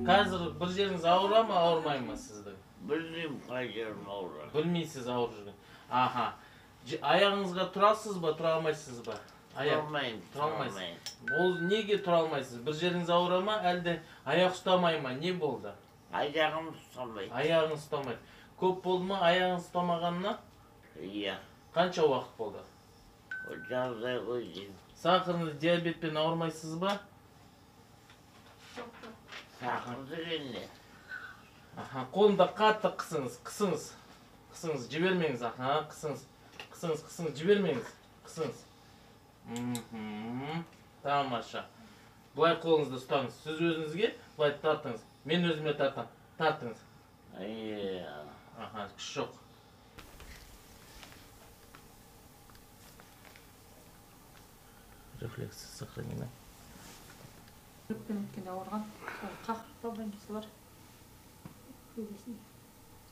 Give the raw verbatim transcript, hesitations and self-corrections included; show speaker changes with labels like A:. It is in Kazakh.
A: Қазір бір жеріңіз ауыра ма, ауырмай ма сіздің?
B: Білмеймін қай жерім ауырады.
A: Білмейсіз ауыр жүрген. Аха. Аяғыңызға тұрасыз ба, тұра алмайсыз ба?
B: Тұра алмаймын, тұра алмаймын.
A: Ол неге тұра алмайсыз? Bir жеріңіз ауыра ма, әлде аяқ ұстамай ма? Не болды?
B: Аяғым ұстамайды.
A: Аяғыңыз ұстамайды. Көп болды ма аяғыңыз ұстамағанына?
B: Иә.
A: Қанша уақыт болды?
B: Жағдай ғой деймін.
A: Сахарный диабетпен ауырмайсыз ба?
B: Сақыр дегенде.
A: Аха, қолында қатты қысыңыз, қысыңыз. Қысыңыз, жібермеңіз, аха, қысыңыз. Қысыңыз, қысыңыз, жібермеңіз. Қысыңыз. Мхм. Тамаша. Бұлай қолыңызды ұстаңыз. Сіз өзіңізге бұлай тартыңыз. Мен өзіме тартам. Тартыңыз.
B: Иә.
A: Аха, күш жоқ. Рефлексы сохранены.
C: Өткен өткен ауырған. Қақырып қалмаймыз бар. Көбесін.